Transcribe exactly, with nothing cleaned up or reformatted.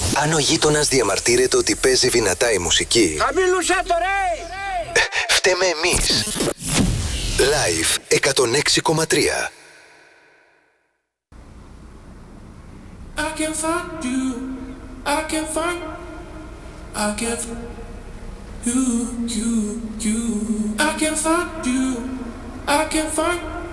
Αν ο γείτονας διαμαρτύρεται ότι παίζει δυνατά η μουσική, χαμήλωσέ το ρε! φταίμε εμείς. Live εκατόν έξι κόμμα τρία. I can find you, I can find, I can find you, you, you. I can find you, I can find.